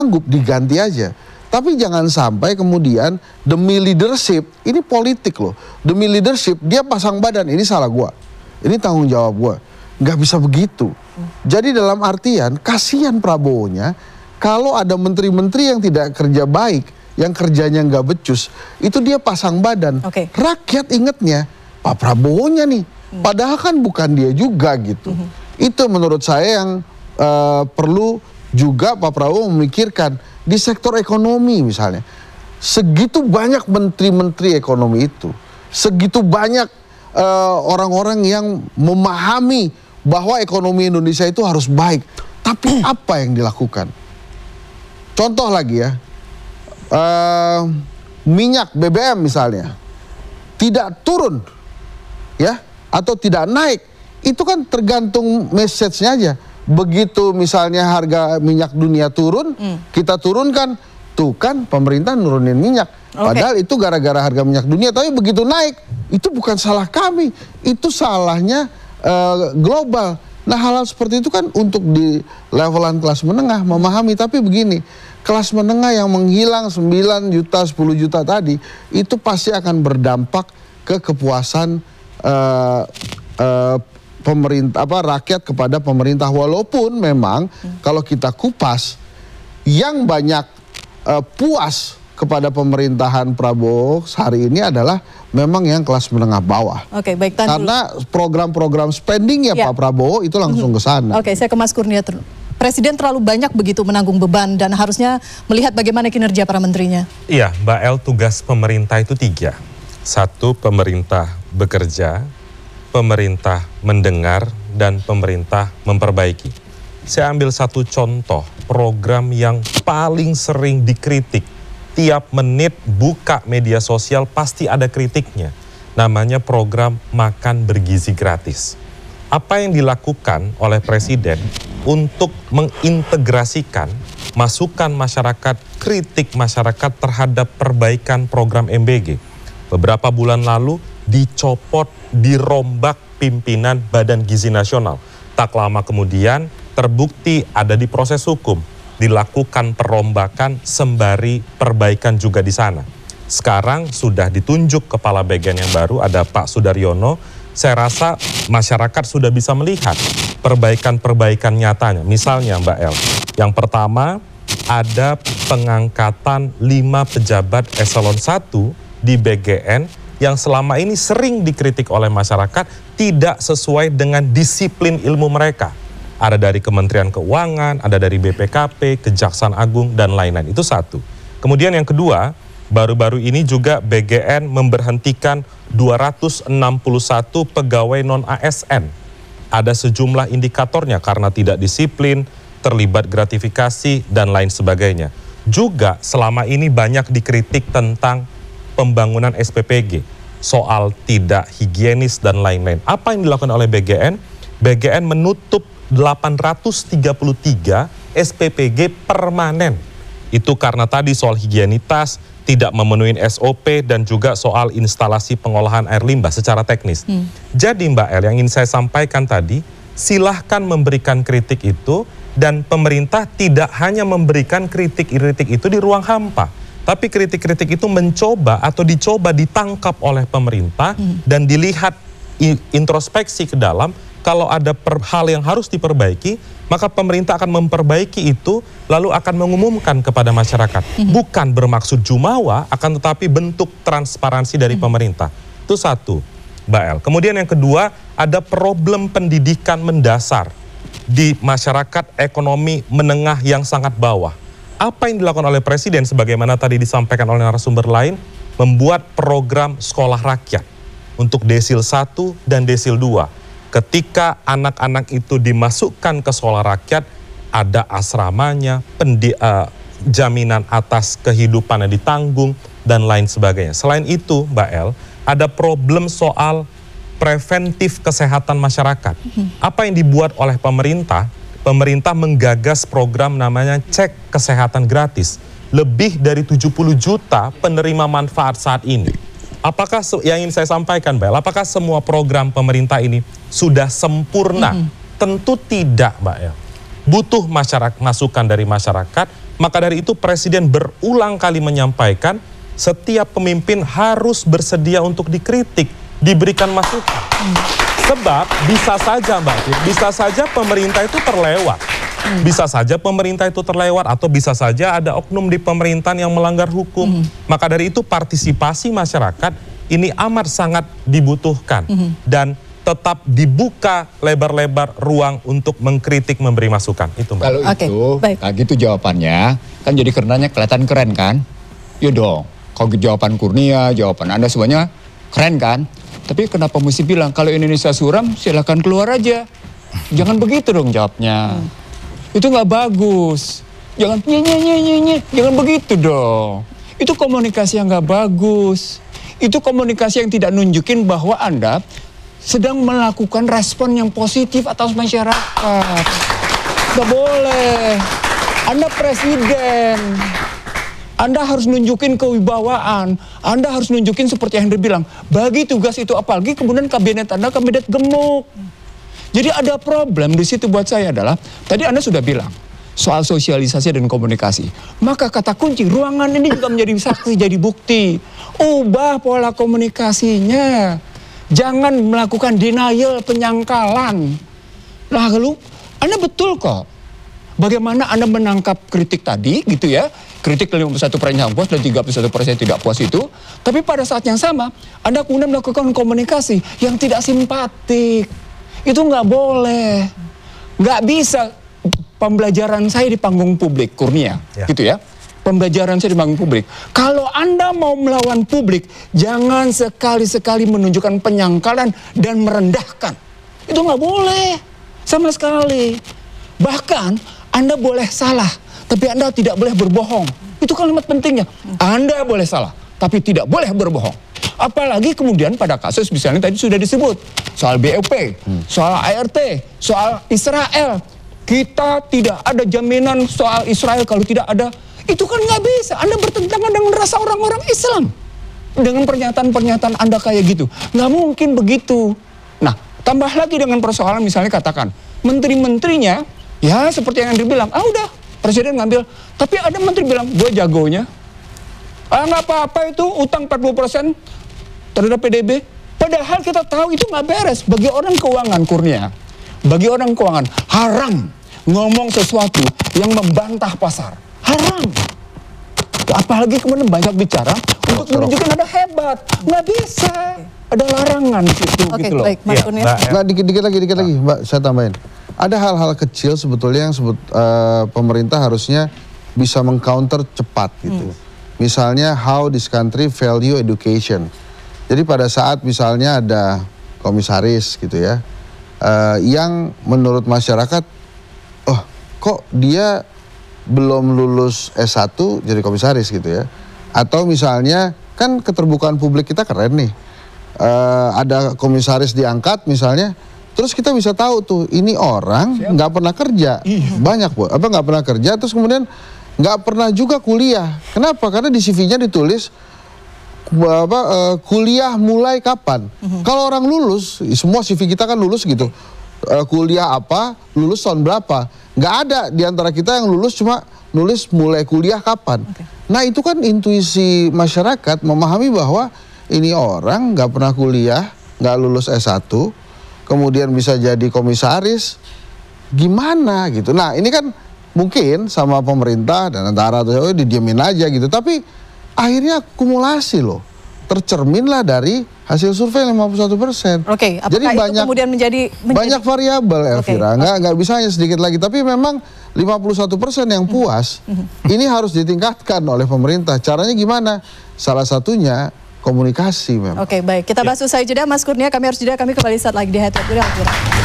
sanggup diganti aja. Tapi jangan sampai kemudian demi leadership, ini politik loh. Demi leadership dia pasang badan, ini salah gua. Ini tanggung jawab gua. Nggak bisa begitu. Jadi dalam artian kasihan Prabowo-nya kalau ada menteri-menteri yang tidak kerja baik, yang kerjanya nggak becus, itu dia pasang badan. Rakyat ingetnya Pak Prabowo-nya nih. Padahal kan bukan dia juga gitu. Itu menurut saya yang perlu juga Pak Prabowo memikirkan di sektor ekonomi misalnya. Segitu banyak menteri-menteri ekonomi itu. Segitu banyak orang-orang yang memahami bahwa ekonomi Indonesia itu harus baik. Tapi apa yang dilakukan? Contoh lagi ya. Minyak BBM misalnya. Tidak turun. Ya, atau tidak naik. Itu kan tergantung message-nya aja. Begitu misalnya harga minyak dunia turun, kita turunkan, tuh kan pemerintah nurunin minyak. Padahal itu gara-gara harga minyak dunia, tapi begitu naik, itu bukan salah kami, itu salahnya global. Nah hal-hal seperti itu kan untuk di levelan kelas menengah memahami, tapi begini, kelas menengah yang menghilang 9 juta, 10 juta tadi, itu pasti akan berdampak ke kepuasan pemerintah, rakyat kepada pemerintah. Walaupun memang kalau kita kupas yang banyak puas kepada pemerintahan Prabowo hari ini adalah memang yang kelas menengah bawah. Baik, karena program-program spending ya Pak Prabowo itu langsung ke sana. Saya ke Mas Kurnia. Presiden terlalu banyak begitu menanggung beban dan harusnya melihat bagaimana kinerja para menterinya. Iya, Mbak El, tugas pemerintah itu 3. 1, pemerintah bekerja, pemerintah mendengar, dan pemerintah memperbaiki. Saya ambil satu contoh program yang paling sering dikritik. Tiap menit buka media sosial pasti ada kritiknya. Namanya program makan bergizi gratis. Apa yang dilakukan oleh Presiden untuk mengintegrasikan masukan masyarakat, kritik masyarakat terhadap perbaikan program MBG. Beberapa bulan lalu dicopot, dirombak pimpinan Badan Gizi Nasional. Tak lama kemudian terbukti ada di proses hukum. Dilakukan perombakan sembari perbaikan juga di sana. Sekarang sudah ditunjuk kepala bagian yang baru, ada Pak Sudaryono. Saya rasa masyarakat sudah bisa melihat perbaikan-perbaikan nyatanya. Misalnya Mbak El, yang pertama ada pengangkatan 5 pejabat eselon 1 di BGN yang selama ini sering dikritik oleh masyarakat tidak sesuai dengan disiplin ilmu mereka. Ada dari Kementerian Keuangan, ada dari BPKP, Kejaksaan Agung, dan lain-lain. Itu 1. Kemudian yang kedua, baru-baru ini juga BGN memberhentikan 261 pegawai non-ASN. Ada sejumlah indikatornya karena tidak disiplin, terlibat gratifikasi, dan lain sebagainya. Juga selama ini banyak dikritik tentang pembangunan SPPG, soal tidak higienis dan lain-lain. Apa yang dilakukan oleh BGN? BGN menutup 833 SPPG permanen. Itu karena tadi soal higienitas, tidak memenuhi SOP, dan juga soal instalasi pengolahan air limbah secara teknis. Jadi Mbak El, yang ingin saya sampaikan tadi, silahkan memberikan kritik itu, dan pemerintah tidak hanya memberikan kritik-kritik itu di ruang hampa. Tapi kritik-kritik itu mencoba atau dicoba ditangkap oleh pemerintah dan dilihat introspeksi ke dalam. Kalau ada hal yang harus diperbaiki, maka pemerintah akan memperbaiki itu lalu akan mengumumkan kepada masyarakat. Bukan bermaksud jumawa, akan tetapi bentuk transparansi dari pemerintah. Itu 1, Mbak El. Kemudian yang kedua, ada problem pendidikan mendasar di masyarakat ekonomi menengah yang sangat bawah. Apa yang dilakukan oleh Presiden sebagaimana tadi disampaikan oleh narasumber lain, membuat program sekolah rakyat untuk desil 1 dan desil 2. Ketika anak-anak itu dimasukkan ke sekolah rakyat, ada asramanya, jaminan atas kehidupannya ditanggung, dan lain sebagainya. Selain itu, Mbak El, ada problem soal preventif kesehatan masyarakat. Apa yang dibuat oleh pemerintah? Pemerintah menggagas program namanya cek kesehatan gratis. Lebih dari 70 juta penerima manfaat saat ini. Apakah yang ingin saya sampaikan, Mbak El, apakah semua program pemerintah ini sudah sempurna? Tentu tidak, Mbak El. Butuh masukan dari masyarakat, Maka dari itu Presiden berulang kali menyampaikan setiap pemimpin harus bersedia untuk dikritik, diberikan masukan. Sebab bisa saja Mbak Fir, bisa saja pemerintah itu terlewat. Bisa saja pemerintah itu terlewat atau bisa saja ada oknum di pemerintahan yang melanggar hukum. Maka dari itu partisipasi masyarakat ini amat sangat dibutuhkan. Dan tetap dibuka lebar-lebar ruang untuk mengkritik, memberi masukan. Itu Mbak. Kalau itu, nah gitu jawabannya, kan jadi karenanya kelihatan keren kan? Ya dong, kalau jawaban Kurnia, jawaban Anda semuanya keren kan? Tapi kenapa mesti bilang kalau Indonesia suram silakan keluar aja. Jangan begitu dong jawabnya. Itu nggak bagus. Jangan nye, jangan begitu dong. Itu komunikasi yang nggak bagus. Itu komunikasi yang tidak nunjukin bahwa Anda sedang melakukan respon yang positif atas masyarakat. Nggak boleh. Anda presiden. Anda harus nunjukin kewibawaan. Anda harus nunjukin seperti yang Henry bilang. Bagi tugas itu, apalagi kemudian kabinet Anda kabinet gemuk. Jadi ada problem di situ buat saya adalah, tadi Anda sudah bilang, soal sosialisasi dan komunikasi. Maka kata kunci, ruangan ini juga menjadi saksi, jadi bukti. Ubah pola komunikasinya. Jangan melakukan denial, penyangkalan. Lalu, Anda betul kok. Bagaimana Anda menangkap kritik tadi, gitu ya. Kritik 51% yang puas dan 31% tidak puas itu. Tapi pada saat yang sama, Anda kemudian melakukan komunikasi yang tidak simpatik. Itu nggak boleh. Nggak bisa pembelajaran saya di panggung publik, Kurnia. Gitu ya. Pembelajaran saya di panggung publik. Kalau Anda mau melawan publik, jangan sekali-sekali menunjukkan penyangkalan dan merendahkan. Itu nggak boleh. Sama sekali. Bahkan Anda boleh salah, tapi Anda tidak boleh berbohong. Itu kalimat pentingnya. Anda boleh salah, tapi tidak boleh berbohong. Apalagi kemudian pada kasus misalnya tadi sudah disebut. Soal BOP, soal ART, soal Israel. Kita tidak ada jaminan soal Israel kalau tidak ada. Itu kan nggak bisa. Anda bertentangan dengan rasa orang-orang Islam. Dengan pernyataan-pernyataan Anda kayak gitu. Nggak mungkin begitu. Nah, tambah lagi dengan persoalan misalnya katakan. Menteri-menterinya, ya seperti yang Andri bilang. Udah, Presiden ngambil. Tapi ada menteri bilang, gue jagonya. Nggak apa-apa itu utang 40% terhadap PDB. Padahal kita tahu itu nggak beres. Bagi orang keuangan, Kurnia. Bagi orang keuangan, haram ngomong sesuatu yang membantah pasar. Haram. Apalagi kemudian banyak bicara untuk menunjukkan ada hebat. Nggak bisa. Ada larangan di situ. Gitu loh. Baik, Mas Kurnia. Nah, dikit lagi, Mbak, saya tambahin. Ada hal-hal kecil sebetulnya yang pemerintah harusnya bisa mengcounter cepat gitu. Misalnya how this country value education. Jadi pada saat misalnya ada komisaris gitu ya, yang menurut masyarakat, oh kok dia belum lulus S1 jadi komisaris gitu ya. Atau misalnya kan keterbukaan publik kita keren nih, ada komisaris diangkat misalnya, terus kita bisa tahu tuh ini orang nggak pernah kerja, banyak nggak pernah kerja, terus kemudian nggak pernah juga kuliah. Kenapa? Karena di CV-nya ditulis kuliah mulai kapan. Kalau orang lulus, semua CV kita kan lulus gitu. Kuliah apa, lulus tahun berapa. Nggak ada di antara kita yang lulus cuma nulis mulai kuliah kapan. Nah itu kan intuisi masyarakat memahami bahwa ini orang nggak pernah kuliah, nggak lulus S1, kemudian bisa jadi komisaris, gimana gitu. Nah ini kan mungkin sama pemerintah dan antara tuh didiemin aja gitu. Tapi akhirnya akumulasi loh. Tercerminlah dari hasil survei 51%. Oke, apakah jadi itu banyak, kemudian menjadi banyak variabel Elvira. Nggak bisa hanya sedikit lagi. Tapi memang 51% yang puas ini harus ditingkatkan oleh pemerintah. Caranya gimana? Salah satunya komunikasi memang. Oke, baik. Kita bahas usai jeda, Mas Kurnia. Kami harus jeda. Kami kembali saat lagi di Headline.